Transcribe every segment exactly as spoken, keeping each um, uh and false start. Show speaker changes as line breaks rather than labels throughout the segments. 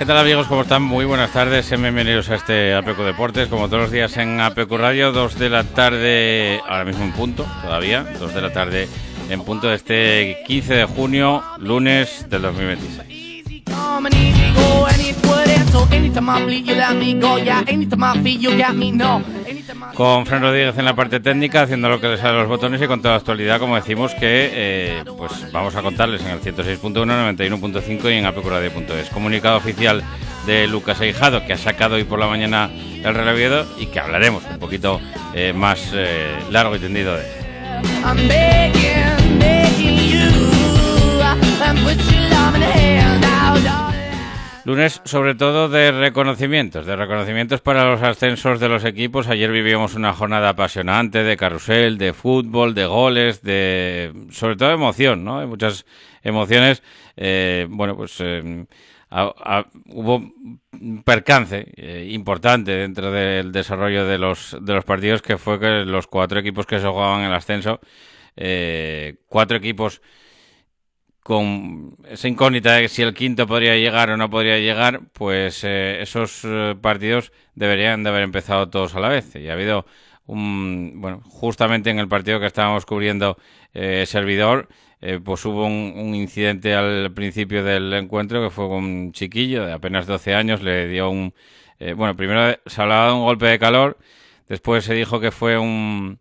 ¿Qué tal, amigos? ¿Cómo están? Muy buenas tardes, bienvenidos a este A P Q Deportes, como todos los días en A P Q Radio, dos de la tarde, ahora mismo en punto, todavía, dos de la tarde en punto de este quince de junio, lunes del dos mil veintiséis. Con Fran Rodríguez en la parte técnica, haciendo lo que les sale a los botones y con toda la actualidad, como decimos, que eh, pues vamos a contarles en el ciento seis punto uno, noventa y uno punto cinco y en a p q radio punto es. Comunicado oficial de Lucas Aijado, que ha sacado hoy por la mañana el Real Oviedo y que hablaremos un poquito eh, más eh, largo y tendido de él. I'm begging, begging you, and put your love in the hand out. Lunes sobre todo de reconocimientos, de reconocimientos para los ascensos de los equipos. Ayer vivíamos una jornada apasionante de carrusel, de fútbol, de goles, de sobre todo emoción, ¿no? Hay muchas emociones. Eh, bueno, pues eh, a, a, hubo un percance eh, importante dentro del desarrollo de los de los partidos, que fue que los cuatro equipos que se jugaban el ascenso, eh, cuatro equipos con esa incógnita de si el quinto podría llegar o no podría llegar, pues eh, esos eh, partidos deberían de haber empezado todos a la vez. Y ha habido un, bueno, justamente en el partido que estábamos cubriendo eh, servidor, eh, pues hubo un, un incidente al principio del encuentro que fue con un chiquillo de apenas doce años, le dio un, eh, bueno, primero se hablaba de un golpe de calor, después se dijo que fue un,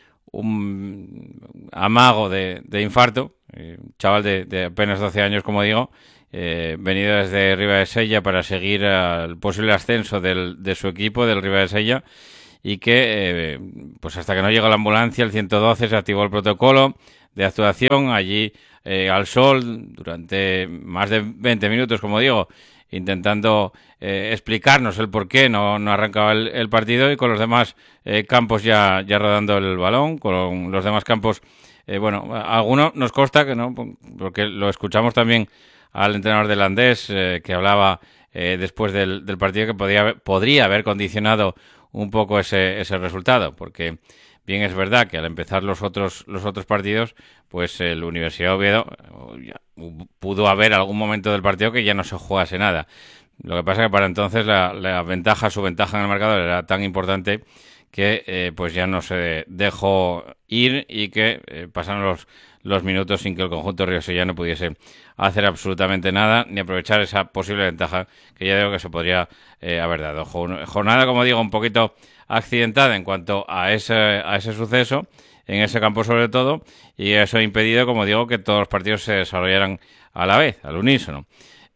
un amago de, de infarto. Un chaval de, de apenas doce años, como digo, eh, venido desde Ribadesella para seguir al posible ascenso del, de su equipo, del Ribadesella, y que, eh, pues hasta que no llegó la ambulancia, el ciento doce, se activó el protocolo de actuación allí eh, al sol durante más de veinte minutos, como digo, intentando eh, explicarnos el por qué no, no arrancaba el, el partido, y con los demás eh, campos ya, ya rodando el balón, con los demás campos. Eh, bueno, a algunos nos consta que no, porque lo escuchamos también al entrenador del Andés, eh, que hablaba eh, después del, del partido, que podía, podría haber condicionado un poco ese, ese resultado, porque bien es verdad que al empezar los otros los otros partidos, pues el Universidad de Oviedo ya, pudo haber algún momento del partido que ya no se jugase nada. Lo que pasa es que para entonces la, la ventaja, su ventaja en el marcador era tan importante que eh, pues ya no se dejó ir y que eh, pasaron los, los minutos sin que el conjunto riosellano pudiese hacer absolutamente nada ni aprovechar esa posible ventaja que ya digo que se podría eh, haber dado. Jornada, como digo, un poquito accidentada en cuanto a ese, a ese suceso, en ese campo sobre todo, y eso ha impedido, como digo, que todos los partidos se desarrollaran a la vez, al unísono.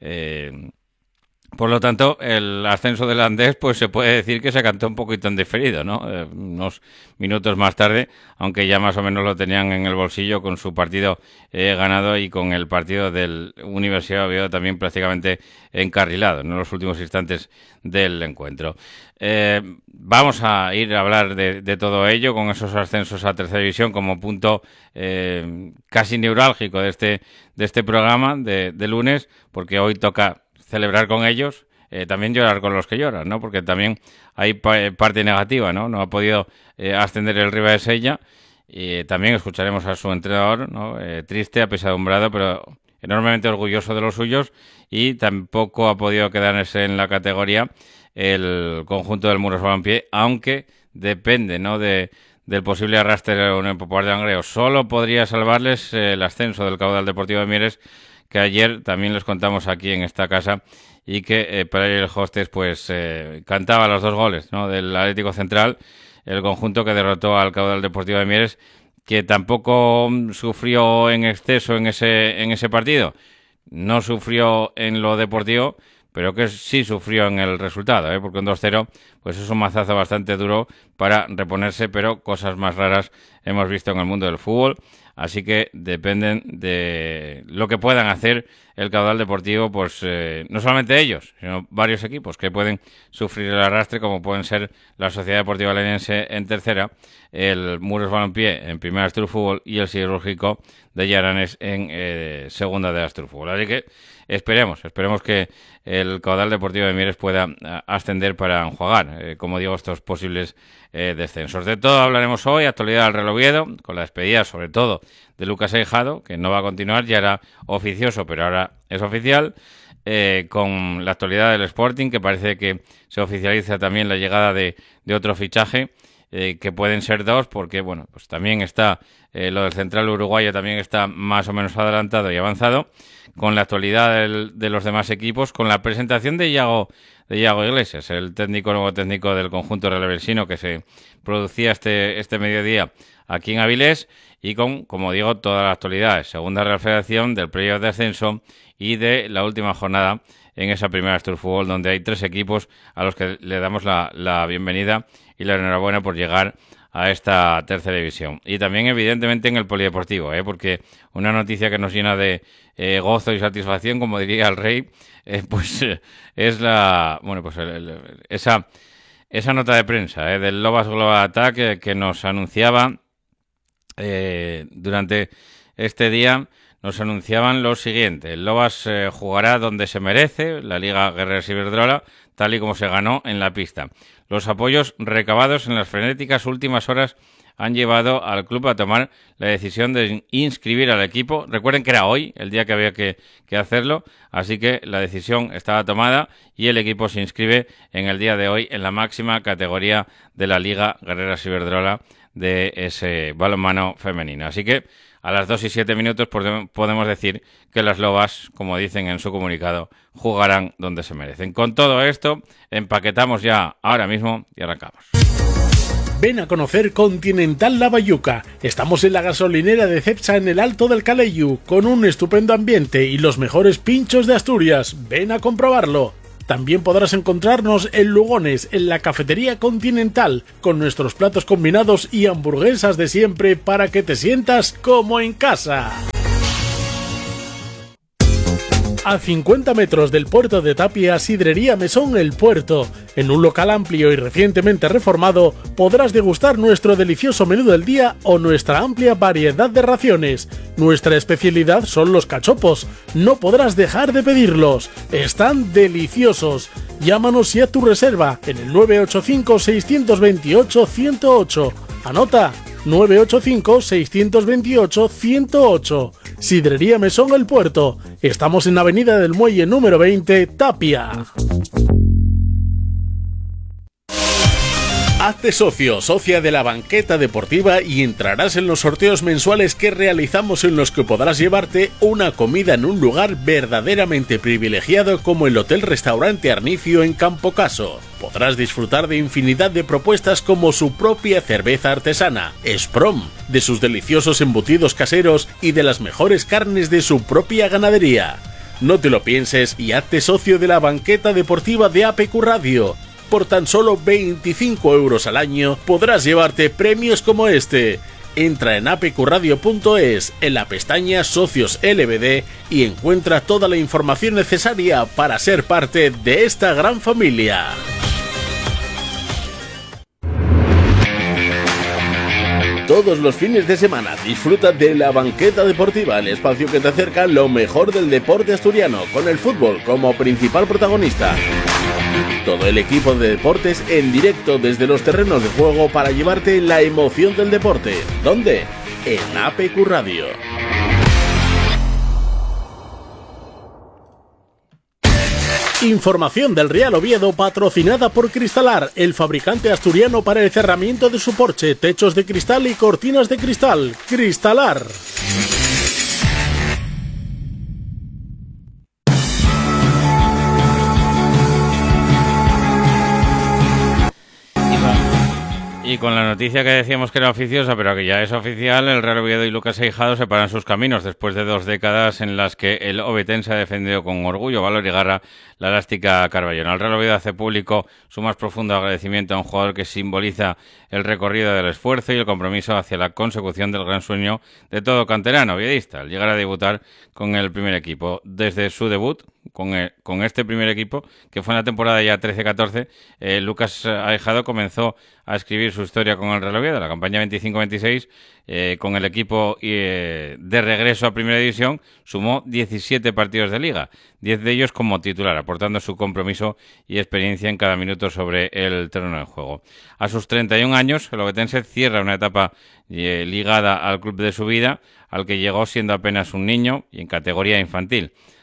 Eh, Por lo tanto, el ascenso del Andés, pues se puede decir que se cantó un poquito en diferido, ¿no? Eh, unos minutos más tarde, aunque ya más o menos lo tenían en el bolsillo con su partido eh, ganado y con el partido del Universidad de Oviedo también prácticamente encarrilado en los últimos instantes del encuentro. Eh, vamos a ir a hablar de, de todo ello, con esos ascensos a tercera división como punto eh, casi neurálgico de este, de este programa de, de lunes, porque hoy toca celebrar con ellos, eh, también llorar con los que lloran, ¿no? Porque también hay pa- parte negativa, ¿no? No ha podido eh, ascender el Ribadesella, y eh, también escucharemos a su entrenador, ¿no? Eh, triste, apesadumbrado, pero enormemente orgulloso de los suyos, y tampoco ha podido quedarse en la categoría el conjunto del Muros Balompié, aunque depende, ¿no? de del posible arrastre de la Unión Popular de Langreo. Solo podría salvarles eh, el ascenso del Caudal Deportivo de Mieres, que ayer también les contamos aquí en esta casa, y que eh, para el Hostes pues eh, cantaba los dos goles, ¿no? Del Atlético Central, el conjunto que derrotó al Caudal Deportivo de Mieres, que tampoco sufrió en exceso en ese en ese partido, no sufrió en lo deportivo, pero que sí sufrió en el resultado, ¿eh? Porque un dos cero pues es un mazazo bastante duro para reponerse, pero cosas más raras hemos visto en el mundo del fútbol. Así que dependen de lo que puedan hacer el Caudal Deportivo, pues eh, no solamente ellos, sino varios equipos que pueden sufrir el arrastre, como pueden ser la Sociedad Deportiva Lenense en tercera, el Muros Balompié en primera Asturfútbol y el Siderúrgico de Llaranes en eh, segunda de Asturfútbol. Así que esperemos, esperemos que el Caudal Deportivo de Mieres pueda ascender para enjuagar, eh, como digo, estos posibles eh, descensos. De todo hablaremos hoy, actualidad del Real Oviedo, con la despedida sobre todo de Lucas Aijado, que no va a continuar, ya era oficioso, pero ahora es oficial. eh, con la actualidad del Sporting, que parece que se oficializa también la llegada de, de otro fichaje, eh, que pueden ser dos, porque bueno, pues también está eh, lo del central uruguayo, también está más o menos adelantado y avanzado, con la actualidad del, de los demás equipos, con la presentación de Iago, de Iago Iglesias, el técnico nuevo técnico del conjunto relevesino, que se producía este, este mediodía aquí en Avilés, y con, como digo, toda la actualidad, segunda Real Federación, del playoff de ascenso y de la última jornada en esa primera Astur Fútbol, donde hay tres equipos a los que le damos la, la bienvenida y la enhorabuena por llegar a esta tercera división. Y también, evidentemente, en el polideportivo, ¿eh? Porque una noticia que nos llena de eh, gozo y satisfacción, como diría el rey, eh, pues eh, es la, bueno, pues el, el, esa, esa nota de prensa ¿eh? del Lobas Global Attack eh, que nos anunciaba eh, durante este día. Nos anunciaban lo siguiente: el Lobas eh, jugará donde se merece, la Liga Guerreras Iberdrola, tal y como se ganó en la pista. Los apoyos recabados en las frenéticas últimas horas han llevado al club a tomar la decisión de inscribir al equipo. Recuerden que era hoy, el día que había que, que hacerlo, así que la decisión estaba tomada y el equipo se inscribe en el día de hoy en la máxima categoría de la Liga Guerreras Iberdrola de ese balonmano femenino. Así que a las dos y siete minutos podemos decir que las Lobas, como dicen en su comunicado, jugarán donde se merecen. Con todo esto, empaquetamos ya ahora mismo y arrancamos.
Ven a conocer Continental La Bayuca. Estamos en la gasolinera de Cepsa en el Alto del Caleyu, con un estupendo ambiente y los mejores pinchos de Asturias. Ven a comprobarlo. También podrás encontrarnos en Lugones, en la cafetería Continental, con nuestros platos combinados y hamburguesas de siempre para que te sientas como en casa. A cincuenta metros del puerto de Tapia, Sidrería Mesón El Puerto. En un local amplio y recientemente reformado, podrás degustar nuestro delicioso menú del día o nuestra amplia variedad de raciones. Nuestra especialidad son los cachopos. No podrás dejar de pedirlos. Están deliciosos. Llámanos y haz tu reserva en el nueve ocho cinco, seis dos ocho, uno cero ocho. Anota: nueve ocho cinco, seis dos ocho, uno cero ocho. Sidrería Mesón El Puerto. Estamos en Avenida del Muelle número veinte, Tapia. Hazte socio, socia de la banqueta deportiva y entrarás en los sorteos mensuales que realizamos, en los que podrás llevarte una comida en un lugar verdaderamente privilegiado como el Hotel Restaurante Arnicio en Campo Caso. Podrás disfrutar de infinidad de propuestas como su propia cerveza artesana, Sprom, de sus deliciosos embutidos caseros y de las mejores carnes de su propia ganadería. No te lo pienses y hazte socio de la banqueta deportiva de A P Q Radio. Por tan solo veinticinco euros al año podrás llevarte premios como este. Entra en a p q radio punto es, en la pestaña Socios L B D, y encuentra toda la información necesaria para ser parte de esta gran familia. Todos los fines de semana disfruta de la banqueta deportiva, el espacio que te acerca lo mejor del deporte asturiano, con el fútbol como principal protagonista. Todo el equipo de deportes en directo desde los terrenos de juego para llevarte la emoción del deporte. ¿Dónde? En A P Q Radio. Información del Real Oviedo patrocinada por Cristalar, el fabricante asturiano para el cerramiento de su porche, techos de cristal y cortinas de cristal. Cristalar.
Y con la noticia que decíamos que era oficiosa, pero que ya es oficial, el Real Oviedo y Lucas Aijado separan sus caminos después de dos décadas en las que el ovetense ha defendido con orgullo, valor y garra la elástica Carballona. El Real Oviedo hace público su más profundo agradecimiento a un jugador que simboliza el recorrido del esfuerzo y el compromiso hacia la consecución del gran sueño de todo canterano oviedista, al llegar a debutar con el primer equipo. Desde su debut con, el, con este primer equipo, que fue en la temporada ya trece catorce, eh, Lucas Aijado comenzó a escribir su historia con el Real Oviedo, la campaña veinticinco veintiséis, eh, con el equipo eh, de regreso a Primera División, sumó diecisiete partidos de Liga, diez de ellos como titular, aportando su compromiso y experiencia en cada minuto sobre el terreno de juego. A sus treinta y un años, el ovetense cierra una etapa eh, ligada al club de su vida, al que llegó siendo apenas un niño y en categoría infantil.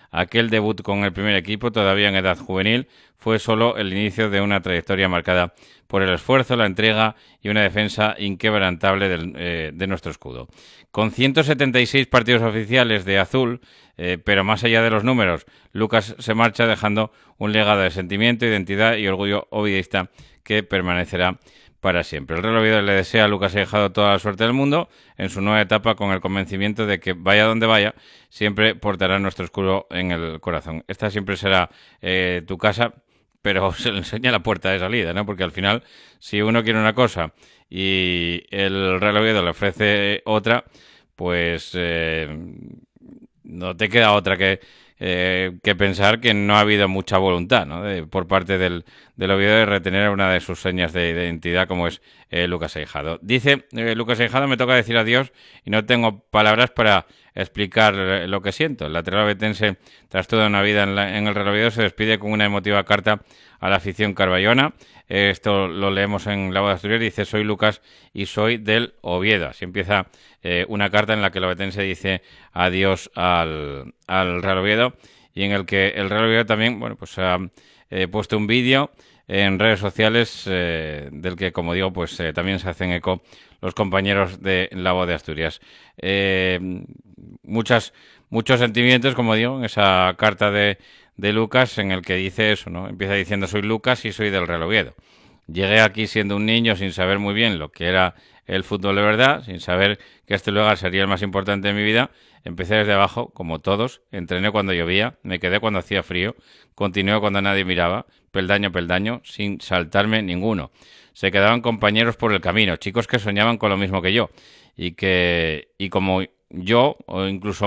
Aquel debut con el primer equipo, todavía en edad juvenil, fue solo el inicio de una trayectoria marcada por el esfuerzo, la entrega y una defensa inquebrantable del, eh, de nuestro escudo. Con ciento setenta y seis partidos oficiales de azul, eh, pero más allá de los números, Lucas se marcha dejando un legado de sentimiento, identidad y orgullo ovidista que permanecerá para siempre. El Real Oviedo le desea a Lucas Aguijado toda la suerte del mundo en su nueva etapa, con el convencimiento de que vaya donde vaya, siempre portará nuestro escudo en el corazón. Esta siempre será eh, tu casa, pero se le enseña la puerta de salida, ¿no? Porque al final, si uno quiere una cosa y el Real Oviedo le ofrece otra, pues eh, no te queda otra que Eh, que pensar que no ha habido mucha voluntad, ¿no? de, por parte del, del Oviedo de retener una de sus señas de, de identidad, como es eh, Lucas Aguijado. Dice eh, Lucas Aguijado: me toca decir adiós y no tengo palabras para explicar eh, lo que siento. El lateral ovetense, tras toda una vida en, la, en el Real Oviedo, se despide con una emotiva carta a la afición carballona. Eh, esto lo leemos en La Voz de Asturias. Dice: soy Lucas y soy del Oviedo. Así empieza eh, una carta en la que el ovetense dice adiós al, al Real Oviedo, y en el que el Real Oviedo también, bueno, pues ha eh, puesto un vídeo en redes sociales eh, del que, como digo, pues eh, también se hacen eco los compañeros de La Voz de Asturias. Eh, muchas, muchos sentimientos, como digo, en esa carta de, de Lucas, en el que dice eso, ¿no? Empieza diciendo: soy Lucas y soy del Real Oviedo. Llegué aquí siendo un niño sin saber muy bien lo que era el fútbol de verdad, sin saber que este lugar sería el más importante de mi vida. Empecé desde abajo, como todos, entrené cuando llovía, me quedé cuando hacía frío, continué cuando nadie miraba, peldaño a peldaño, sin saltarme ninguno. Se quedaban compañeros por el camino, chicos que soñaban con lo mismo que yo, y que, y como yo, o incluso